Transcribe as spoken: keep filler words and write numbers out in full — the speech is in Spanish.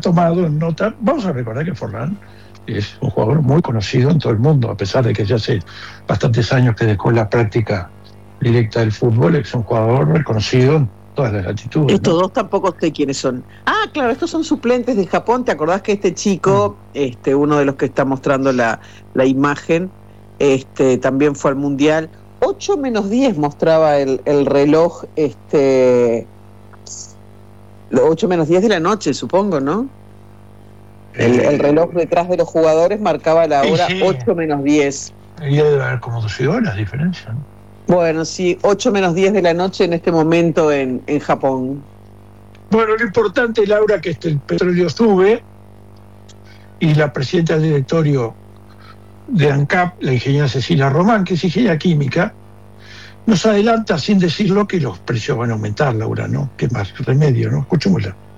tomado en nota. Vamos a recordar que Forlán es un jugador muy conocido en todo el mundo, a pesar de que ya hace bastantes años que dejó la práctica directa del fútbol. Es un jugador reconocido en todas las latitudes. Estos ¿no? dos tampoco sé quiénes son. Ah, claro, estos son suplentes de Japón. ¿Te acordás que este chico, mm. este, uno de los que está mostrando la, la imagen, este, también fue al Mundial? ocho menos diez mostraba el, el reloj, este, ocho menos diez de la noche, supongo, ¿no? El, el reloj detrás de los jugadores marcaba la hora sí, sí. ocho menos diez. Y debe haber como doce horas diferencia, ¿no? Bueno, sí, ocho menos diez de la noche en este momento en, en Japón. Bueno, lo importante, Laura, que este, el petróleo sube y la presidenta del directorio de ANCAP, la ingeniera Cecilia Román, que es ingeniera química, nos adelanta sin decirlo que los precios van a aumentar, Laura, ¿no? ¿Qué más remedio, no? Escuchémosla.